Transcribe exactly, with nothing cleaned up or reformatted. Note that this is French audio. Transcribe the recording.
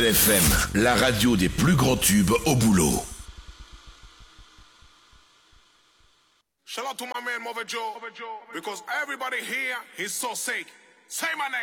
Rebelle F M, la radio des plus grands tubes au boulot. Shout out to my man Mother Joe, because everybody here is so sick. Say my name.